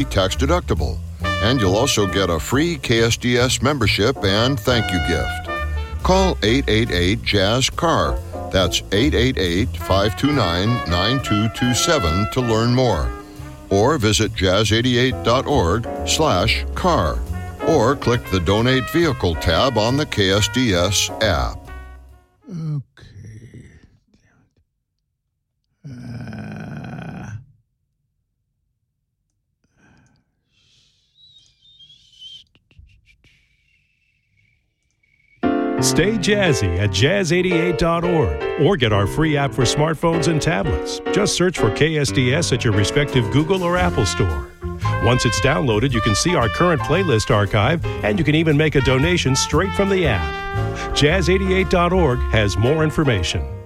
tax deductible. And you'll also get a free KSDS membership and thank you gift. Call 888-JAZZ-CAR. That's 888-529-9227 to learn more. Or visit jazz88.org/car. Or click the Donate Vehicle tab on the KSDS app. Okay. Stay jazzy at jazz88.org or get our free app for smartphones and tablets. Just search for KSDS at your respective Google or Apple store. Once it's downloaded, you can see our current playlist archive, and you can even make a donation straight from the app. Jazz88.org has more information.